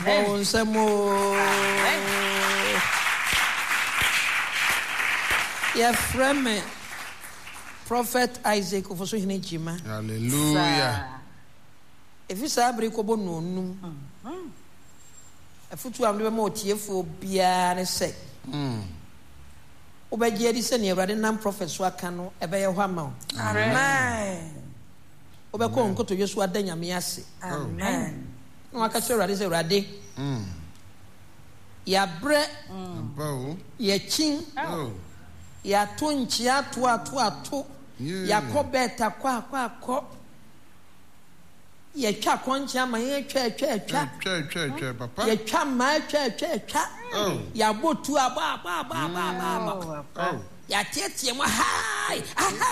Bonsamo. Your friend, Prophet Isaac of Osuhinejima. Hallelujah. If you say Brikobo no, a foot to have more tearful biane say. Obey Seni, rather than Prophet Swakano, a bear Wamo. Amen. Obey go to Yosua Denya Miasi. Amen. No, I can say Radis a Radi. Ya bre, ya chin, ya tunchi, ya tua, ya cobeta, qua. Ye cha koncha ma ye cha papa ye cha ma cha ya botu aba ya tietie mo hi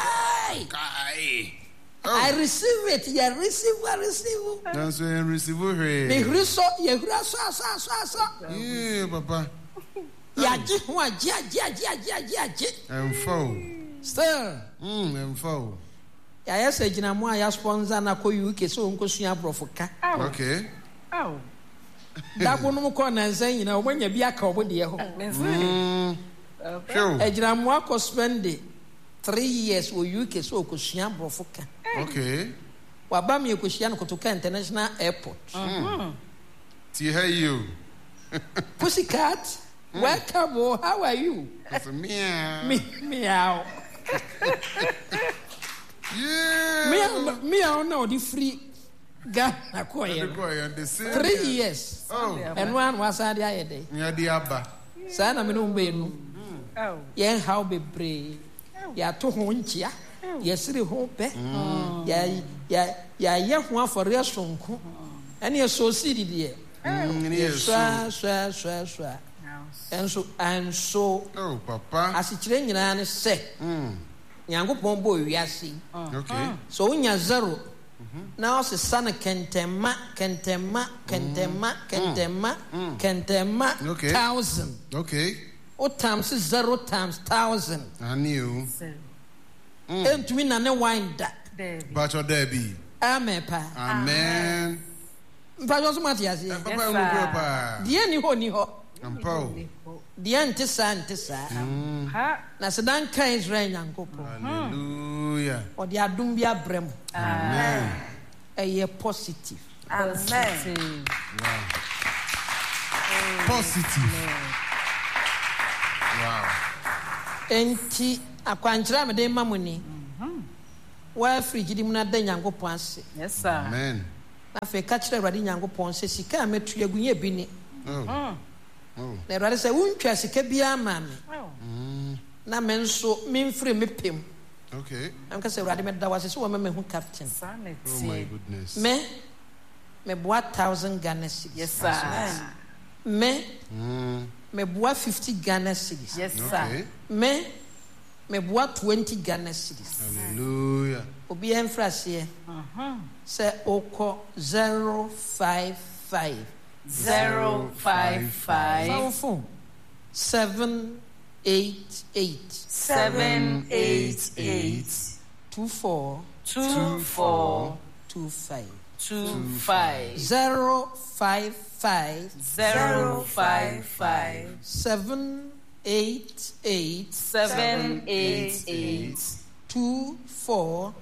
I receive it. I receive. That's why I receive it. Me hriso ye hraso. Yeah, papa. Ya ji ho ji. I'm full. Still. I'm full. Ya yes agina mo ya sponsor na ko UK so onko sua brofoka. Okay. Da bonu mo ko na nsan nyina o manya bi aka obo de ho. Sure. Agina mo ko spend 3 years wo UK so ko sua brofoka. Okay. Wa ba me ko sua no Kotoka International Airport. See how you. Pussycat, welcome. How are you? Meow. Meow. Yeah. Me, I know the free Ghana coin. 3 years. Oh. And one was at the other day. Yeah, the Abba. Sana Minumbe. Oh. Yen how be brave. Ya to Honchia. Yes, the hope. Ya, one for real sonko. And you're so silly, dear. Swa. And so. Oh, Papa. As it train and say. Yango pombo wiase. Okay. So unya 0. Now se sana kentema. Okay. 1,000. Okay. O times 0 times 1,000. I knew. And to win and wind that. But your Debbie. Amen pa. Amen. But what's Matias? Papa. The any ho. I'm Paul. The antisa. Na sedan kan Israel Yankopo. Hallelujah. Or the Adumbia Brem. Amen. A positive. Amen. Wow. Positive. Wow. Enti akwanchira me de mamuni. Wa frigidi mu na da Yankopo ase. Yes sir. Amen. Na fe ka kire Awurade Yankopo se sika metu agunye bi ni. Oh. Na Awurade se wuntwa sika bia ma me. Na me nso memfiri me pem. Okay. I'm going to say, Raddy, me so me who captain. Oh my goodness. Me boa 1,000 Ghana cedis. Yes, sir. Me boa 50 Ghana cedis. Yes, sir. Okay. Me boa 20 Ghana cedis. Hallelujah. Obi enfrase say oko 055 055 788 24 25 055 788 24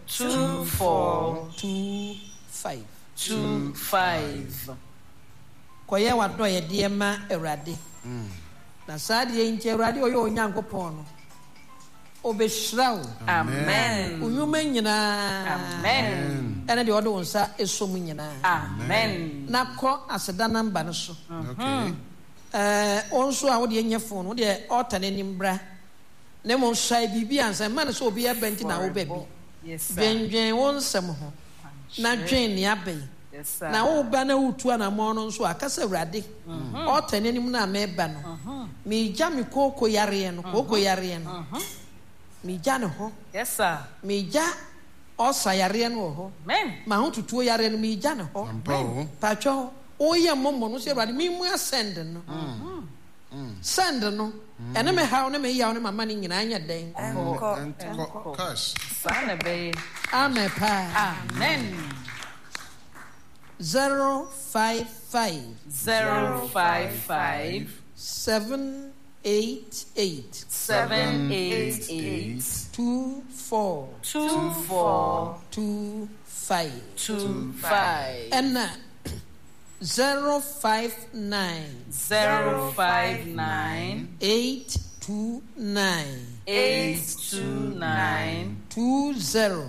25 Koye wado ye de ma Awurade na saade nche Awurade oyo Onyankopon no obeshraw amen unyuma nyina amen ene de odo wonsa esom nyina amen na ko aseda namba no so Okay. onso a wo de nyefo no de altar nanim bra na mo hwai bibi ansa ma no so obi abenti na wo babi yes dwen wonsem ho na dwen ne abai na wo ba na utu na mo no nso akasa Awurade altar nanim na meba no me gya me koko yare no me gya ne ho yes sir me gya osa yare no ho amen ma ho tutuo yare no me gya ne ho pacho oye mommo no se Awurade me mu asend no send no ene me hawo ne me yawo ne mama ne nyina anya den Cash. sana be amen pa amen 055 055 788 788 24 25 25 and 059 059 829 829 20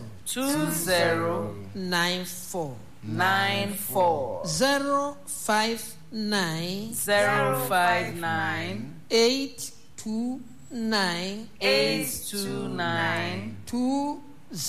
94 94 059 059 829 829 20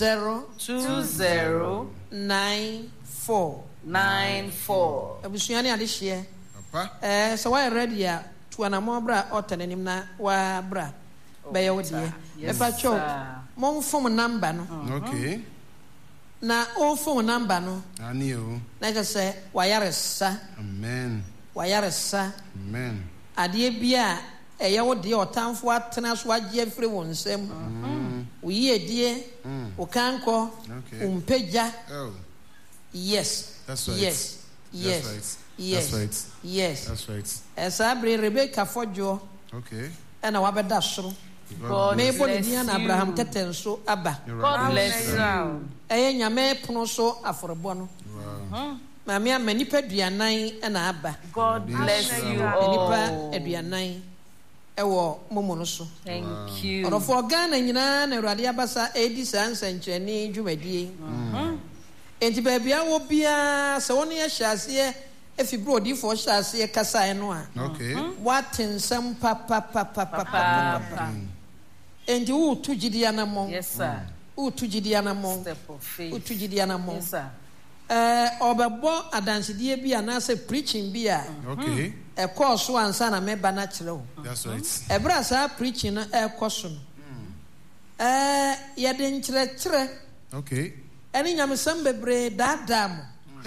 94 abusuani adehye Papa. so why ready ya to anamo bra otanenim na wa bra be ye wodie e pa cho mon phone number no Okay. na o phone number no Ani o. na je say wayaresa Amen. Amen. ade bia eye wodie otamfo atena so agye afre won nsem wo yiedie wo kanko Okay. umpegya Oh. yes That's right. yes yes That's right. yes That's right. yes That's right. esa bre Rebecca Fojo Okay. ena wabeda soro God me body bless dia na you. Abraham tetenso aba You're God right. bless you. eye nyame pono so aforebo no Wow. maame amanipa duanan ena aba God bless you nipa all. aduanan ewo momo no so Thank you. orofo Ghana nyina na Awurade abasa edi sansanchani dwumadie enti baabia wo bia se woni ahyase efibro odifo hyase kasa no a Okay. watensam papa enti wo tujidia na mo Yes, sir. wo tujidia na mo Step of faith. wo tujidia na mo Yes, sir. obebo adansedie bi na se preaching bi a Okay. e course ansa na meba na kire wo That's right. ebra sa preaching no e koso no ye de nkyerɛkyerɛ Okay. ene nyamesam bebre daadaa mo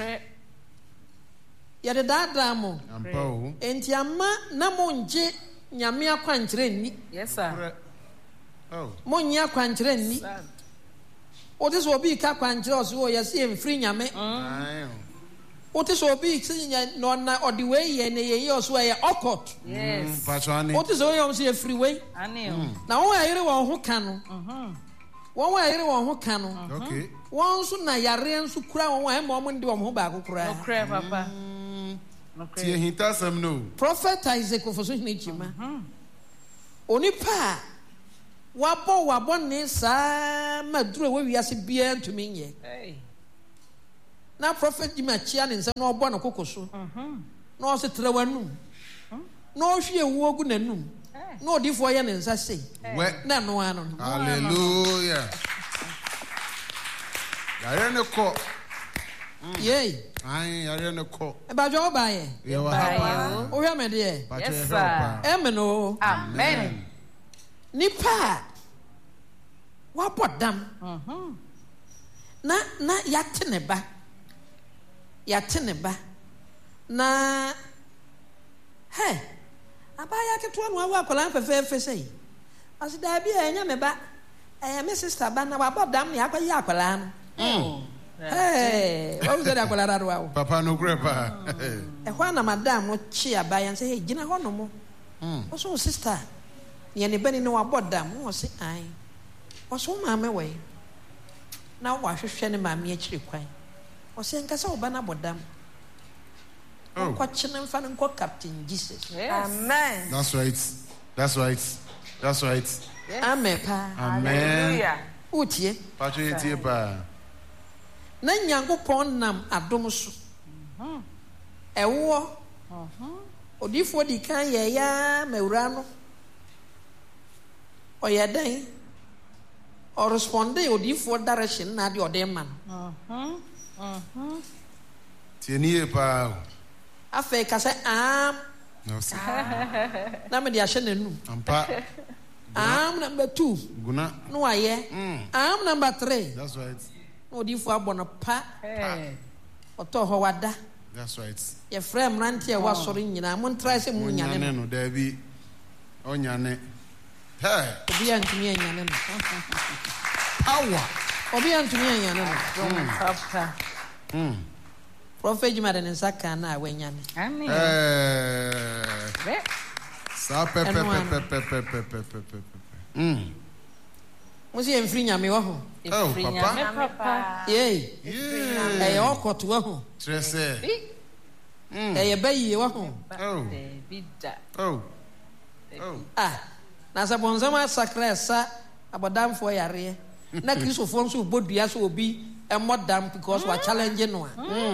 ye de daadaa mo Ampa o. enti ama na mo nje nyame akwankyerɛ nni Yes, sir. Oh. mo nyi akwankyerɛ nni wote so obi ka akwankyerɛ o so wo yɛ se mfiri nyame Ayo. wote so obi se nya no na odi we ye ne ye o so ye okot Yes. Patrani. wote so yo se free we Anil. na won ayere won ho ka no won ayere won ho ka no Okay. won so na yare nso kura won ma mo ndi won ho ba akokura No cry, Papa. No Tie cry. hinta sam no. prophet Isaac ofoso hina chima onipa wabɔ ne saa maduro we wiase bia ntumi nye Hey. na prophet Jimmy chia ne nsa na ɔbɔ no kokoso na ɔse trawanu na ɔhwe ewu ogu nanum na odifo yɛ ne nsa sei We. na no ano no Hallelujah. Yare ne ko. yey Ai, yare ne ko. ebadwo ba ye Ye wa Bye, hapa. you. o hwe me de Yes, Pache sir. help. eme no Amen. nipa wabɔ dam na yate ne ba na he abaya ketewa no awa akwala fefefe sei ase da bia enya me ba me sister ba na wabɔ dam ne akwa ya akwala no hey wa uze da akwala raro awo Papa no grepa. e hwa na madam no chi abaya say hey gina ho no mo o so sister ye ne bani no wabɔ dam wo se ai o so maame we na wa hwehwe ne maame akiri kwan o se nkasa oba na bodam Oh. ko chine mfa ne ko Captain Jesus Yes. Amen. That's right. That's right. That's right. amen pa Amen. Hallelujah. utie Pache tie pa. na Nyankopɔn nam adom so ɛwo odifo di kan yɛ ya mawura no ɔyɛ den o responde odifo direction na de ɔde man Tie nie pa. afei ka sɛ No sir. na me de ahyɛ n'anum Ampa. number 2 Guna. no ayɛ number 3 That's right. na odifo abɔ no pa Hey. ɔtɔ hɔ wada That's right. yɛfrɛ mmerante a wasɔre nyinaa montrae sɛ mu nyane no no David. Onyane. Hey. obi antumi anyane no Power. obi antumi anyane no Papa. Prophet Juma de Nsaka na wenyane. Amen. Sa pe. Musi enfri nyame wo ho. Oh, papa. Yey. E okoto wo ho. Trese. E bayi wo ho. Oh. Na sa bonzama sakresa abodamfo yare. Na Kristofo nso bodua so obi modam because we challenge no.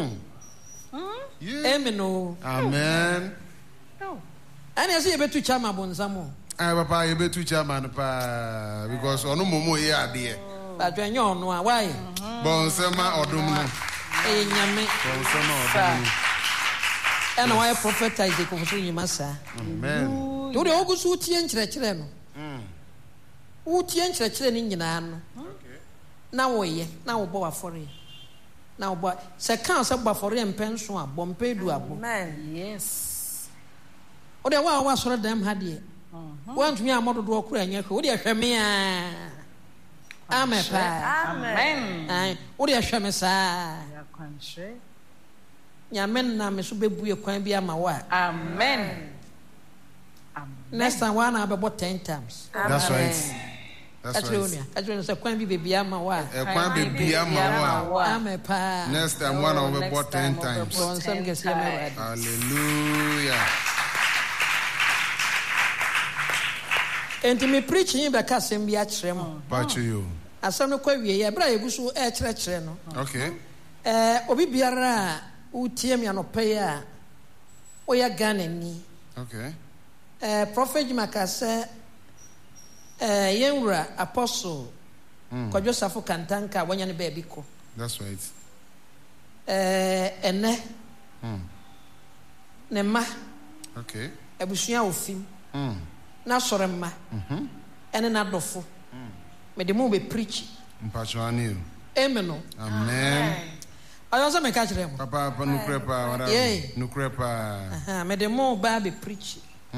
Amen. Amen. And I see a betu chama bonzamo. Papa, you betu chairman pa because ono momo ye ade. But when you know why? Bonsema odum no. Nyame. Bonsema odum. And why prophet Isaac of Masa. Amen. Do the ogusu tie nkyerɛkyerɛ no. Utie nkyerɛkyerɛ ni nyinaa no. Na woyɛ, na wo bɔ afɔre. Na wo bɔ se kan se bɔ afɔre mpenso a bɔ mpedu abo. Amen. Yes. O de wa sɔrɔ dɛm ha de. Wan tumi amodo do okura nya ko. O de hwɛ me a. Amen pa. Amen. Ai, o de hwɛ me saa. Ya kwanhwɛ. Nyame na me so bebue kwan bi ama wa. Amen. Next time one abɛbɔ 10 times. That's right. That's right. Actually, say kwan bi bebi ama wa. Kwan bebi ama wa. Amen pa. Next time one will be 10 times. Hallelujah. Enti me preaching be ka asɛm bi akyerɛ mo. Bacho you. Asɛm no kwa wie ye bra yebu so kyerɛkyerɛ no. Okay. Obi biara a utie me anɔpɛ a oya Ghana ni. Okay. Prophet Jimaka sɛ yenwura apostle Kwadwo Safo Kantanka wanya ne baabi kɔ. That's right. Ene ne ma. Okay. Abusua ofim. Na sɔre ma. Ene na dɔfo. Me de mo be preach. Mpachwani. Amen. Amen. Ayo se me ka kyerɛ mo. Papa nukrepa wada. Nukrepa. Me de mo ba be preach.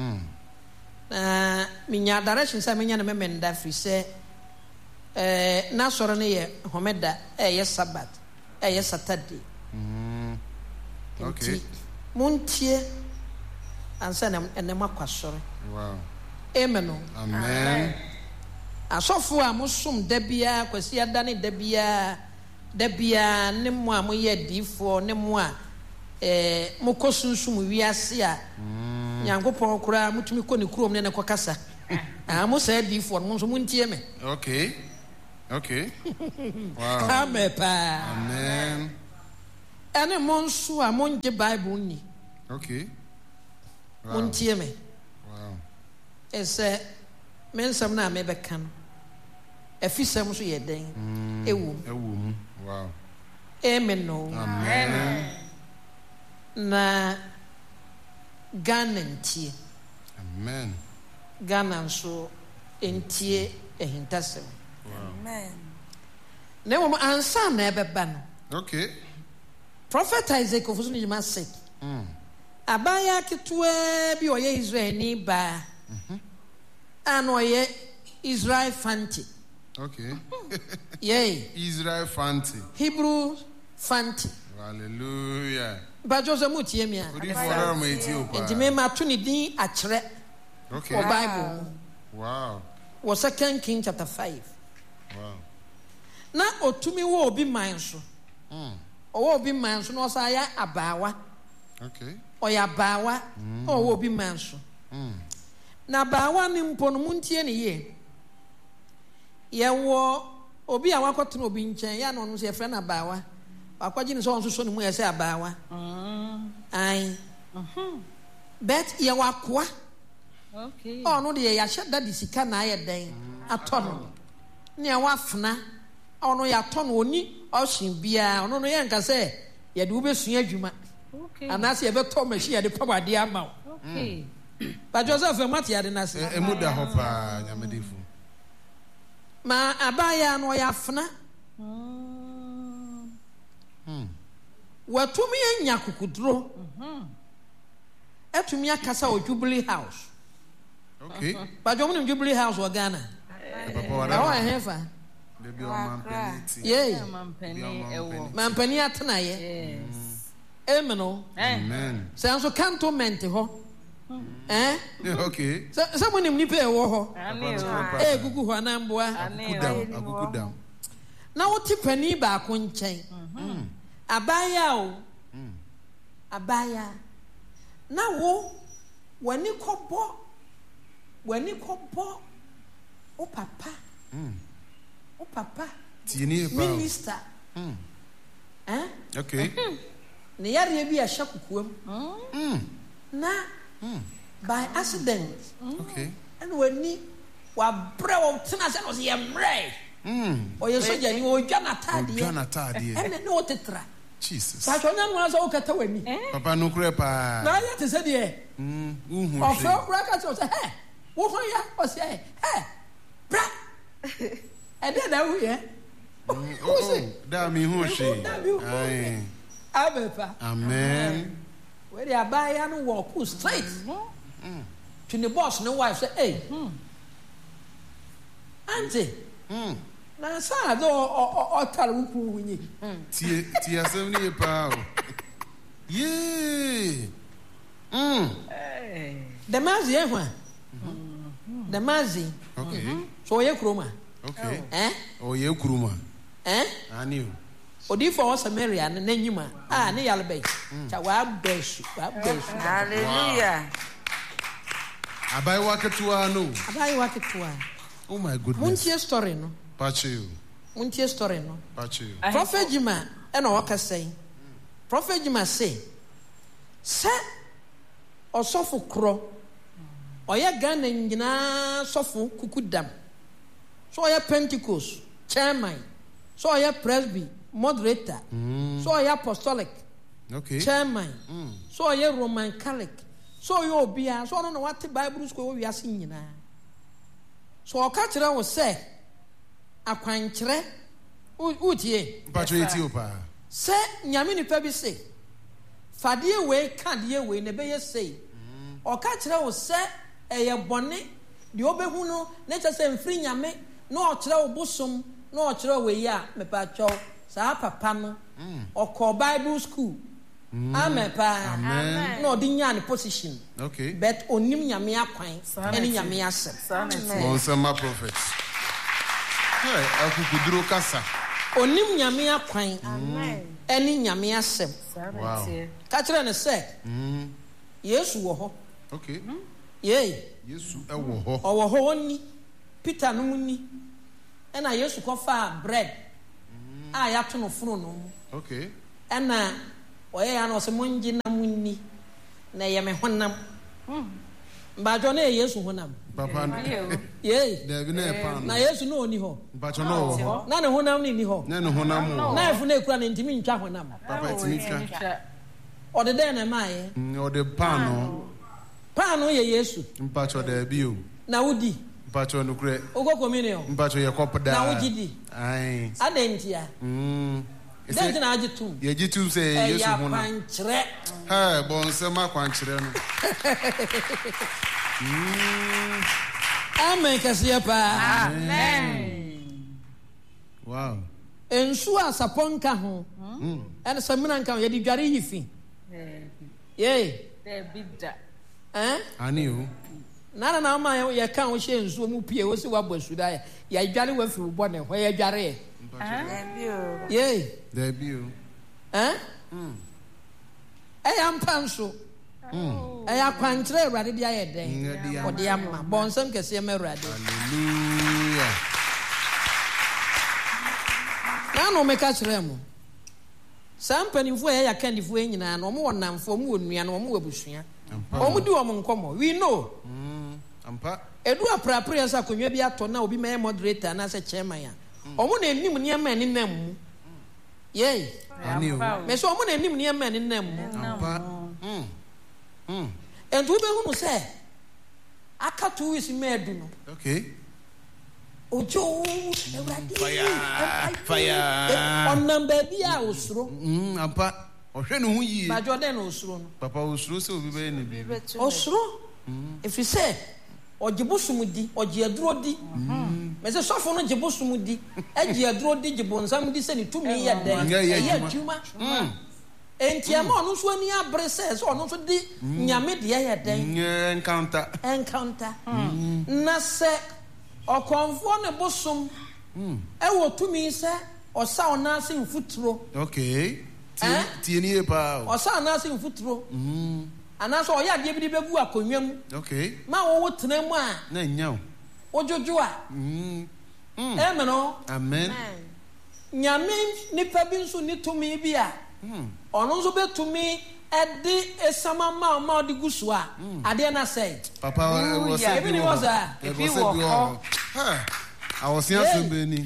Minya direction say menya na memenda free say na sɔre ne ye homeda ye Sabbath ye Saturday. Okay. Muntie ansa na enema kwasɔre. Wow. Amen. Amen. Asɔfo a mosom da bia kwasi ada ne da bia ne mo a moyɛ difo ne mo a mokosunsum wiase a Nyankopɔn kura mutumi kɔ ne kurom ne kɔ kasa. Mo sɛ difo no nso muntie me. Okay. Wow. Amen pa. Amen. Ene mo nso a monje Bible ni. Okay. Wow. Muntie me. Wow. Ese mensam na me beka no. Afisam so ye den. Ewum. Wow. Amen no. Amen. Na Ghana ntie. Amen. Ghana nso ntie ehintasem. Amen. Na mo ansa na ebeba no. Okay. Prophet Isaac of Uzunijima said, Abaya kitwe bi oye Israel ni ba. Ano oye Israel fanti. Okay. Yay. Israel fanti. Hebrew fanti. Hallelujah. Ba Jose mutie mi a. Enti me ma to ni din akyerɛ. Okay. O Bible. Wow. Was 2 Kings chapter 5. Wow. Na otumi wo obi man so. Owo obi man so no sa ya abawa. Okay. Oya abawa. Owo obi man so. Na abawa ni mpo no muntie ne ye. Ye wo obi a wakotono obi nkyɛn ya no no se frɛ na abawa. Akwaji ni so on so ne mu ye se abawa. Ai. Bet ye wakoa. Okay. Oh no de ya hye dadi sika na aye den. Atɔ no. Ne wafna. Ono ya tɔ no oni ɔhyin bia ono no yɛ nka sɛ yɛde wobɛsua adwuma. Okay. Anase yɛbɛtɔ machine yɛde pam ade ama wo. Okay. But Joseph mate yɛde na se. Emuda hopa nyamedifu. Ma abaya no ya afna. Watumi anya kukuduro. Etumi akasa o Jubilee House. Okay. But you know Jubilee House wa Ghana. Papa wada. Wa hefa. Baby o mampeni. Yey. Mampeni ewo. Mampeni atena ye. Yes. Amen. Amen. Sounds so cantonment ho. Okay. Someone in Nipe wo ho. Gugu ho anamboa. Agukudam. Na wo ti pani ba ko nchen. Abaya o. Abaya. Na wo wani kobo. O papa. O papa. Tini ba. Minister. Okay. Ne yare bi a shakukuam. Na by accident. Okay. And when wa bra tena se no se yemre. O ye soja ni o dwana tade. Dwana tade. And no tetra. Jesus. Sa twa nwa so o kata wani. Papa no kure pa. Na ya te se de. O fro kura ka so hey. Wo ho ya o se hey. Bra. And then that we Da mi hu she. Ai. Abepa. Amen. Where they abaya no walk straight. To the boss no wife say hey. Auntie. Na sa do o tare wuku wunyi. Tie asem ni pa o. Yeah. The mazi ehwa. The mazi. Okay. So ye kroma. Okay. Oh ye kroma. Ani o. Odi for Samaria na nyima. Ne yalbe. Cha wa besu. Hallelujah. Abai waketua no. Abai waketua. Oh my goodness. Muntie story no. Pachu. Muntie story no. Pachu. Prophet Jima e na waka say. Prophet Jima say osofo kro. Oya Ghana nyina sofo kukudam. So oya Pentecost chairman. So oya presby moderator. So oya apostolic. Okay. Chairman. So oya Roman Catholic. So oya obia. So no what Bible school we ase nyina. So oka kire wo say akwankyere utie. Pacho Ethiopia. Say nyame nipa bi say fadie we kadie we ne be ye say. Oka kire wo say eye bone de obehu no na chese mfiri nyame na okire wo bosom na okire we ya me pa cho sa papa no okọ Bible school. Amen pa. Amen. No di nya ne position. Okay. But onim nyame akwan ene nyame asem. On sama prophet. Hey, akukuduro kasa. Onim nyame akwan. Amen. Ene nyame asem. Wow. Ka kire ne say. Yesu wo ho. Okay. Yey. Yesu ewo ho. Owo ho oni. Peter no ni. Ena Yesu ko fa bread. Ya to no funu no. Okay. Ena oye ya no se monji na munni. Na ye me honam. Mbajo na Yesu honam. Papa no. Yey. Dabi na e pa no. Na Yesu no oni ho. Bacho no ho. Na ne honam ni ho. Na ne honam ho. Na efu na ekura na ntimi ntwa honam. Papa etimi Ode den na maaye. Ode pa no. Pa no ye Yesu. Mpacho dabi o. Na wudi. Mpacho no kure. Ogo communion. Mpacho ye kopoda. Na wugidi. Ai. Adentia. Then na ajitum. Ye jitum say Yesu ho na. Kwankyere. Ha, bon sema kwankyere no. Amen kasiya pa. Amen. Wow. Ensu asaponka ho. Ene samina nka ye di dware yifi. Ye. There bidda. Ani o. Na ma ye kan wo hye ensu mu pie wo se wabosu da ya dware wa firu bo ne ho ye dware. Ye. There be o. Am panso. Kwankyere Awurade dia ye den. Ode amma. Bonsam kese ma Awurade. Hallelujah. Na no meka kire mo. Sampanifo ya kandifo nyina na omo wonamfo omo wonua na omo wabusua. Omo di omo nkomo. We know. Ampa. Edu aprapre ya sa konwa bi ato na obi me moderator na se chairman ya. Omo na enim niam ni nam mu. Yey. Ani o. Me so omo na enim niam ni nam mu. Ampa. Entu be hu no se aka 2 weeks me edu no. Okay. Ojo Awurade. Fire. On number bi a osuro. Ampa. Ohwe no hu yi. Ba Jordan osuro no. Papa osuro se obi be ne bi. Osuro. If you say ojibosumudi, ojiadurodi. Me say sofo no jibosumudi, ajiadurodi jibonsam di se ni tumi ya den. Ya tuma. enti ama ono so ani abre so ono so di nyame de ye den encounter na se okonfo ne bosom e wo tumi se osa ona se mfuturo okay tieni e pa osa ona se mfuturo ana so oya de bi begu akonwam okay ma wo wotena mu a na nya ojojo a amen o amen nyame nipa bi nso ni tumi bi a ono nso betumi edi esama ma odi gusu a ade na say papa was ebi ni was a ebi wo awosia sembeni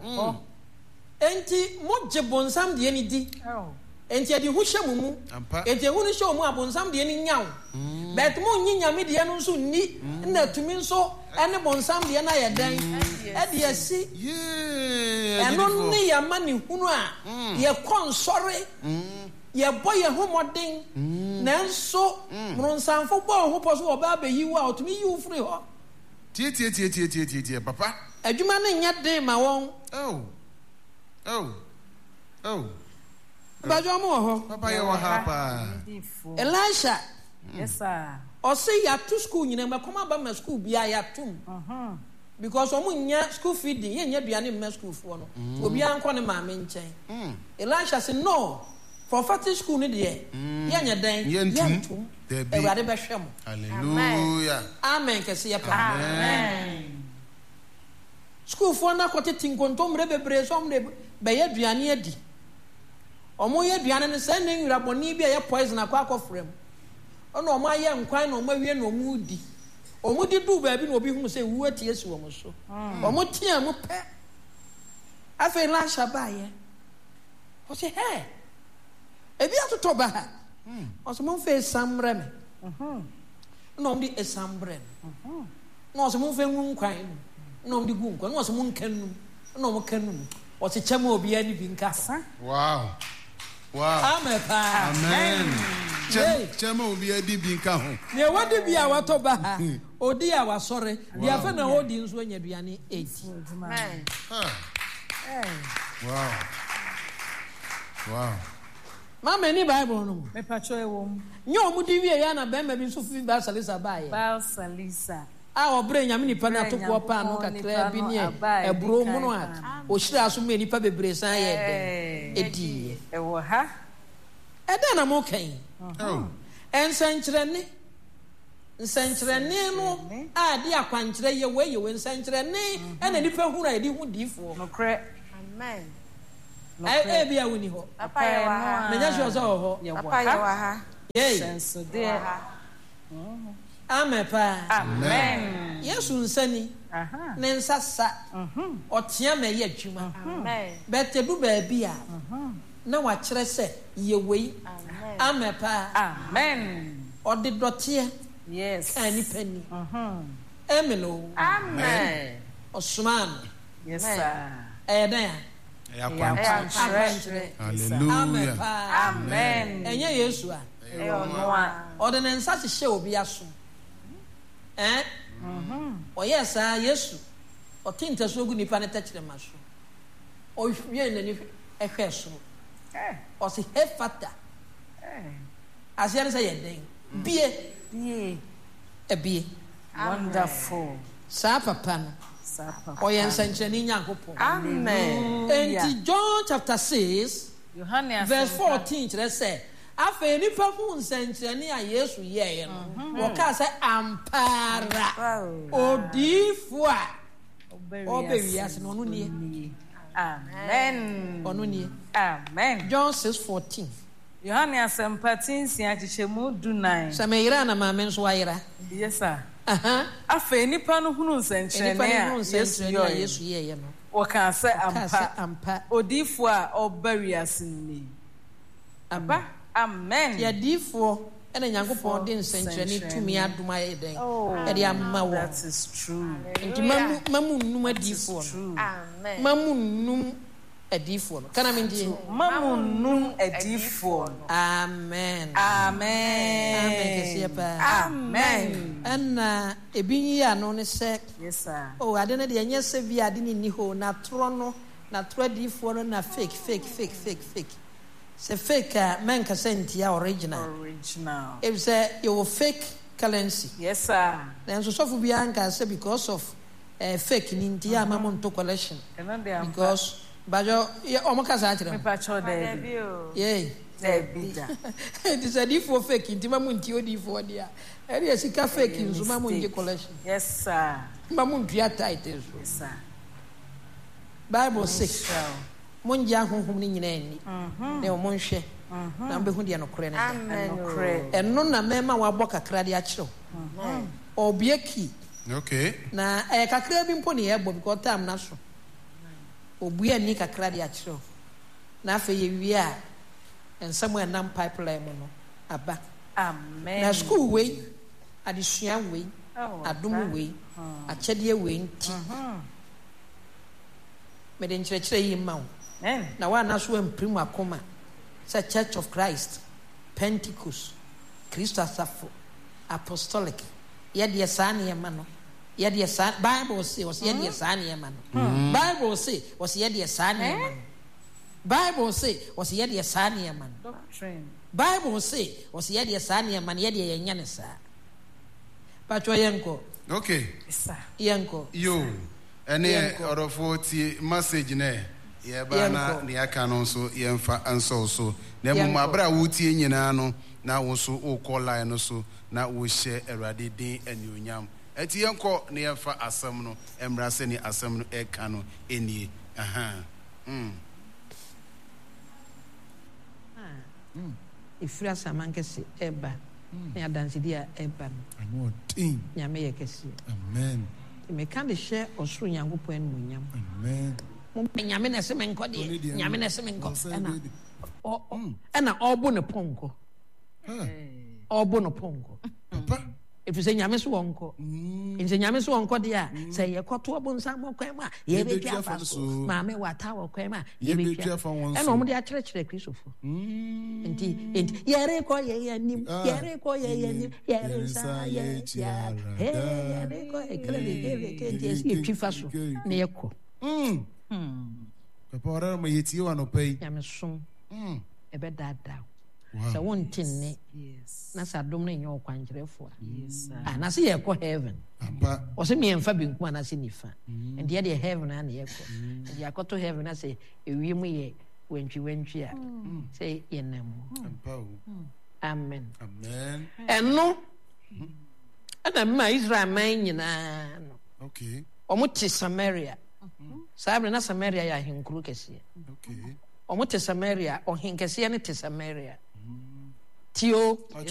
enti mo je bonsam de ni di enti ade hu hye mu enti hu ni hye mu abonsam de ni nyaw bet mo nyi nyame de no nso ni na tumi nso ene bonsam de na ye dan ade asi eno ni ya mani hunu a ye konsore ye boye homoden nanso mronsanfo bo ho poso oba be yiwu a otumi yiwu free ho tie papa adwuma ne nya den ma won bajo mo ho papa ye wa hapa Elisha yes sir o say ya to school nyina makoma ba ma school bia ya tum because omu nya school feeding ye nya duane ma school fo no obi anko ne ma me nchen Elisha say no prophetic school ni de ye nya den yentum ewade be hwem hallelujah amen kese ye pa amen school fo na kote tinkontom re bebre so mre be ye duane adi omo ye duane ne se ne nwura boni bia ye poison akwa frem ono omo aye nkwan na omo wie na omo di omo di du ba bi na obi hu se wu atie si omo so omo tia mu pe afa la shaba ye o se he ebi atoto ba ha o so mo fe samre me no ndi esambre no so mo fe nwu nkwan no ndi gu nkwan no so mo nkanu no mo kanu o se chama obi ani bi nkasa wow amen pa amen chama obi adi bi nka ho ne wadi bi a wato ba ha odi a wasore dia fa na odi nso anya duane 8 amen wow mama ni bible no me pacho ewo nyo mu di wie ya na be ma bi nso fi ba salisa ba ye ba salisa a obre nyame nipa na to ko pa no kakra bi ni ebro mu no a o hira so me nipa bebre san ye den edi ewo ha eda na mo kan ensankyerene no a di akwankyere ye we ensankyerene ena nipa hu na edi hu difo no kre amen e bia woni ho papa ye wa ha menya sho so ho papa ye wa ha ye senso de amen pa amen yesu nsani ne nsasa otia ma ye adwuma amen bete du ba bia na wa kyerɛ sɛ yewei amen pa amen ɔde dɔteɛ yes ani pani amen o amen ɔsoma no yes sir ɛyɛdɛn ya akwankyerɛ hallelujah amen ɛnyɛ yesu a ɔde ne nsa hyehyɛ obi aso ɔyɛ saa yesu ɔte ntasuo gu nipa ne tɛkyerɛma so ɔhwie n'ani ɛhwɛ soro ɔsi hefata aseɛ ne sɛ yɛ den bie ebie wonderful saa papa no ɔyɛ nsɛnkyerɛnne nyankopɔn amen enti John chapter 6 verse 14 kyerɛ sɛ afei nipa hu nsɛnkyerɛnne a yesu yɛɛ no wɔka sɛ ampara odiifo a ɔbɛ wiase no ɔno nie amen ɔno nie amen John 6:14 Yohane asempatin sia kyekyɛmu 19 sɛ meyera na maame nso ayera yes sir afei nipa no hunu nsɛnkyerɛnne a yesu yɛɛ no wɔka sɛ ampa odiifo a ɔba wiase ni aba amen yɛdiifoɔ ɛna nyankopɔn de nsɛnkyerɛnne tumi adom ayɛ dɛn ɛde ama wɔ that is true nti mamu nnum adiifoɔ no mamu nnum adiifoɔ no kana me ndie mamu nnum adiifoɔ no amen amen kɛseɛ paa amen ɛna ebi yi ano ne sɛ yes sir ade no deɛ ɛnyɛ sɛ bi ade ne ni hɔ na torɔ adiifoɔ no na fake Say fake men ka sentia original. If say you fake currency. Yes sir. Then so for bianca say because of fake in India mamon to collection. Because bajo omoka sa atire. Me pacho there. Yeah. It is a different fake in Timamunti odi for dia. Eri esika fake in Zumamunji collection. Yes sir. Mamuntia titles. Yes sir. Bible 6. Monja honhom ni nyina ni. Na omonhwe. Na mbehu dia no kore na. Amen. Eno na mema wa bɔ kakra de akiro. Obieki. Okay. Na kakra bi mpo ne yebo because time na so. Obuya ni kakra de akiro. Na afa ye wi a ensam enam pipeline mo no aba. Amen. Na school we adesua we adom we akyɛdeɛ we nti. Me de nkyerɛkyerɛ yi ma wo. Na wa na so emprim akoma. Say Church of Christ, Pentecost, Christ Asafo, Apostolic. Yɛdeɛ saa ne yɛma no. Yɛdeɛ saa Bible say was yɛdeɛ saa ne yɛma no. Bible say was yɛdeɛ saa ne yɛma no. Bible say was yɛdeɛ saa ne yɛma no. Doctrine. Bible say was yɛdeɛ saa ne yɛma no yɛdeɛ yɛnya ne saa. Patro yɛnko. Okay. Sir. Yɛnko. Yo. Ene orofo ti message ne ye ba na ne aka no so ye mfa anso so na mu abra wo tie nyina no na wo so wo call line no so na wo share Awurade din anionyam ati yenko ne ye mfa asem no emra se ne asem no e ka no enie Ifra samankese eba na adanse dia eba no anotin nyame ye kese amen me kan de share osoro nyankopɔn no munyam amen mo nyame na se menko de nyame na se menko ana obo ne ponko obo no ponko papa efise nyame so wonko nse nyame so wonko de a se ye kɔto obo nsa mo kwan ma ye betwa fa so maame wata wo kwan ma ye betwa fa won so ɛna ɔmo de akyerɛkyerɛ kristofo nti yɛre kɔ yɛ anim yɛre kɔ yɛ anim yɛre sa yɛ tia yɛre kɔ ekrele ke ye twi fa so na yɛ kɔ papa ora mo yeti wa no pai nyame so ebe dada sɛ wontinne na sɛ adom no ɛnyɛ ɔkwankyerɛfo a na sɛ yɛkɔ heaven ɔsɛ miɛmfa benkum ana sɛ nifa nti yɛdeɛ heaven a na yɛkɔ nti yɛakɔto heaven a sɛ ɛwie mu yɛ wantwi a sɛ yɛnam mu amen ɛno ɛna mma Israel man nyinaa no ɔmo te Samaria saa bere na Samaria yɛ ahenkuro kɛseɛ ɔmo te Samaria ɔhenkɛseɛ ne te Samaria Tio